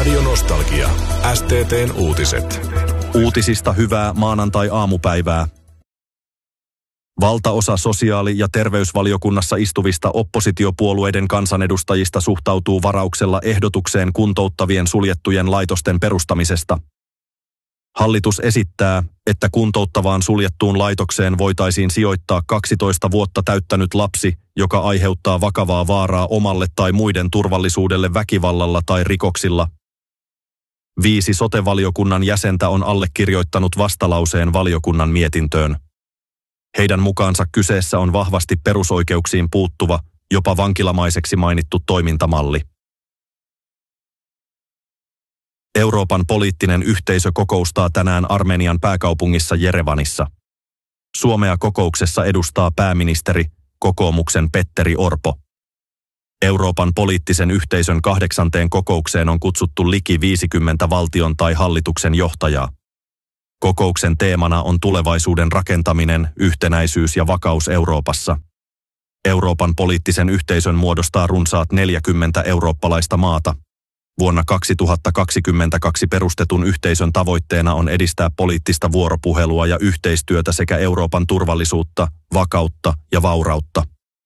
Radio Nostalgia. STT:n uutiset. Uutisista hyvää maanantai-aamupäivää. Valtaosa sosiaali- ja terveysvaliokunnassa istuvista oppositiopuolueiden kansanedustajista suhtautuu varauksella ehdotukseen kuntouttavien suljettujen laitosten perustamisesta. Hallitus esittää, että kuntouttavaan suljettuun laitokseen voitaisiin sijoittaa 12 vuotta täyttänyt lapsi, joka aiheuttaa vakavaa vaaraa omalle tai muiden turvallisuudelle väkivallalla tai rikoksilla. 5 sote-valiokunnan jäsentä on allekirjoittanut vastalauseen valiokunnan mietintöön. Heidän mukaansa kyseessä on vahvasti perusoikeuksiin puuttuva, jopa vankilamaiseksi mainittu toimintamalli. Euroopan poliittinen yhteisö kokoustaa tänään Armenian pääkaupungissa Jerevanissa. Suomea kokouksessa edustaa pääministeri, kokoomuksen Petteri Orpo. Euroopan poliittisen yhteisön 8. kokoukseen on kutsuttu liki 50 valtion tai hallituksen johtajaa. Kokouksen teemana on tulevaisuuden rakentaminen, yhtenäisyys ja vakaus Euroopassa. Euroopan poliittisen yhteisön muodostaa runsaat 40 eurooppalaista maata. Vuonna 2022 perustetun yhteisön tavoitteena on edistää poliittista vuoropuhelua ja yhteistyötä sekä Euroopan turvallisuutta, vakautta ja vaurautta.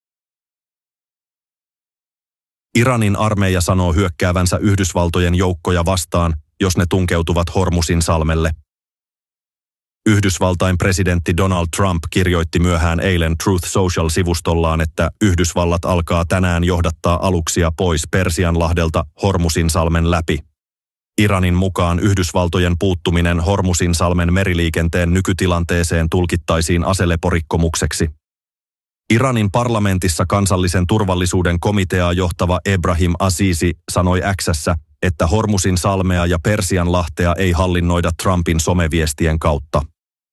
Iranin armeija sanoo hyökkäävänsä Yhdysvaltojen joukkoja vastaan, jos ne tunkeutuvat Hormuzin salmelle. Yhdysvaltain presidentti Donald Trump kirjoitti myöhään eilen Truth Social-sivustollaan, että Yhdysvallat alkaa tänään johdattaa aluksia pois Persianlahdelta Hormuzin salmen läpi. Iranin mukaan Yhdysvaltojen puuttuminen Hormuzin salmen meriliikenteen nykytilanteeseen tulkittaisiin aseleporikkomukseksi. Iranin parlamentissa kansallisen turvallisuuden komiteaa johtava Ebrahim Azizi sanoi X:ssä, että Hormuzin salmea ja Persianlahtea ei hallinnoida Trumpin someviestien kautta.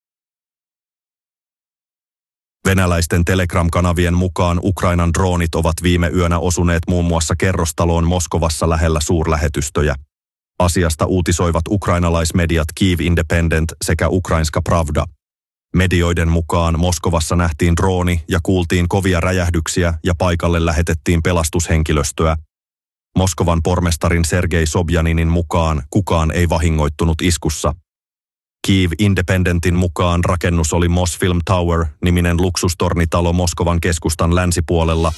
Venäläisten Telegram-kanavien mukaan Ukrainan droonit ovat viime yönä osuneet muun muassa kerrostaloon Moskovassa lähellä suurlähetystöjä. Asiasta uutisoivat ukrainalaismediat Kyiv Independent sekä Ukrainska Pravda. Medioiden mukaan Moskovassa nähtiin drooni ja kuultiin kovia räjähdyksiä ja paikalle lähetettiin pelastushenkilöstöä. Moskovan pormestarin Sergei Sobjaninin mukaan kukaan ei vahingoittunut iskussa. Kyiv Independentin mukaan rakennus oli Mosfilm Tower-niminen luksustornitalo Moskovan keskustan länsipuolella.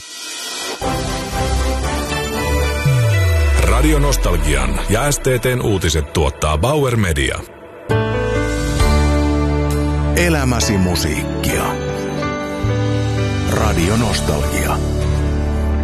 Radio Nostalgian ja STT:n uutiset tuottaa Bauer Media. Elämäsi musiikkia. Radio Nostalgia.